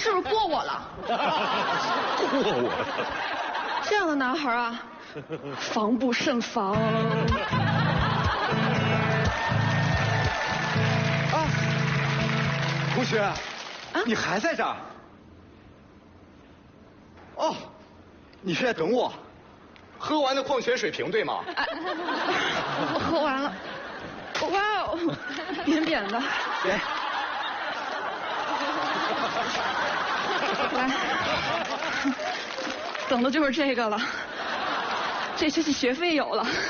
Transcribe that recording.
是不是过我了？ 过我了。 这样的男孩啊，防不胜防。 啊，同学，你还在这儿？哦，你是在等我？喝完的矿泉水瓶对吗？ 我喝完了。哇哦，扁扁的。 给。 来，等的就是这个了。这学期学费有了。